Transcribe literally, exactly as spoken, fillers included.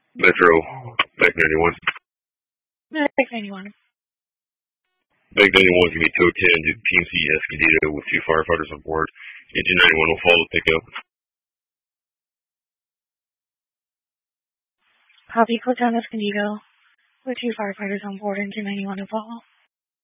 Metro, Bag ninety-one. Bag ninety-one. Bag ninety-one can be tow ten to P M C Escondido with two firefighters on board. Engine ninety-one will follow the pickup. Copy, click on Escondido with two firefighters on board. Engine ninety-one will follow.